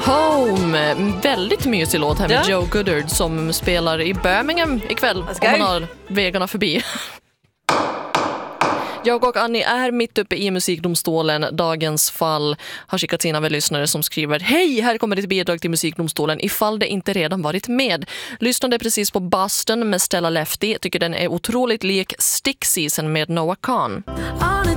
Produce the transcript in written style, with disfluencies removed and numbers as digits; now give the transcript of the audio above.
Home, väldigt mysig låt här med Joe Goddard som spelar i Birmingham ikväll om man har vägarna förbi. Jag och Annie är mitt uppe i musikdomstolen. Dagens fall har skickats in av en lyssnare som skriver: Hej, här kommer ditt bidrag till musikdomstolen ifall det inte redan varit med. Lyssnade precis på Boston med Stella Lefty. Tycker den är otroligt lik Stick Season med Noah Kahn.